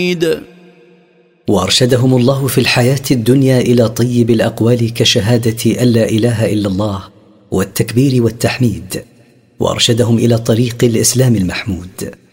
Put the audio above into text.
وأرشدهم الله في الحياة الدنيا إلى طيب الأقوال كشهادة أن لا إله إلا الله والتكبير والتحميد، وأرشدهم إلى طريق الإسلام المحمود.